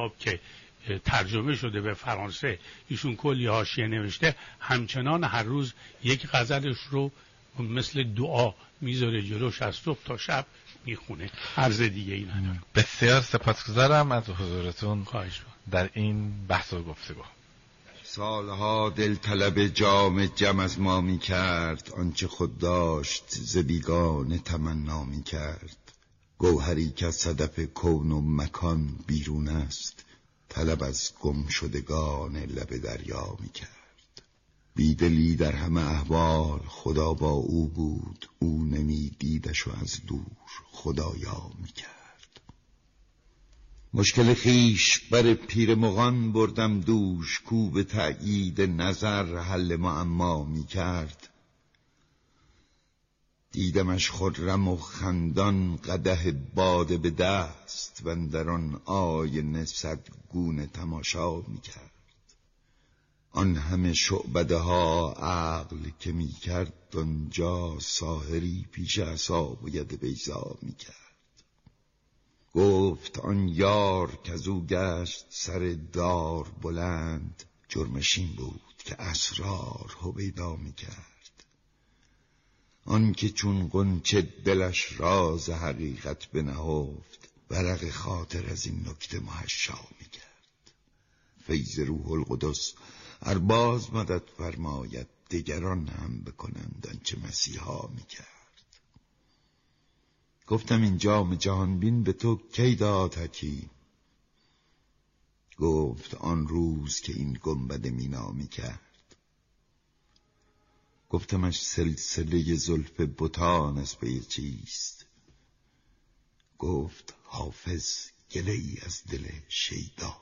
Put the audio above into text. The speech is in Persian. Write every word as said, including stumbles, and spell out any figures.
که ترجمه شده به فرانسه، ایشون کلی حاشیه نوشته، همچنان هر روز یک غزلش رو مثل دعا میذاره جلوش، از صبح تا شب میخونه. عرض دیگه این ندارم. بسیار سپاسگزارم از حضورتون خواهش در این بحث و گفتگو. سالها دل طلب جام جم از ما می کرد، آنچه خود داشت ز بیگانه تمنا می کرد. گوهری که از صدف کون و مکان بیرون است، طلب از گم شدگان لب دریا می کرد. بیدلی در همه احوال خدا با او بود، او نمی دیدش و از دور خدایا می کرد. مشکل خیش بر پیر مغان بردم دوش، کو به تأیید نظر حل معما می کرد. دیدمش خرم و خندان قدح باده به دست، و اندر آن آینه صد گونه تماشا می کرد. آن همه شعبده ها عقل که می کرد آنجا، ساحری پیش عصا و ید بیضا می کرد. گفت آن یار که از او گشت سر دار بلند، جرمش این بود که اسرار هویدا می کرد. آن که چون غنچه دلش راز حقیقت بنهفت، ورق خاطر از این نکته محشا می کرد. فیض روح القدس ارباز مدد فرماید، دیگران هم بکنند آنچه مسیحا می کرد. گفتم این جام جهان بین به تو کی داد حکیم؟ گفت آن روز که این گنبد مینا می کرد. گفتمش سلسله زلف بتان از پی چیست؟ گفت حافظ گله ای از دل شیدا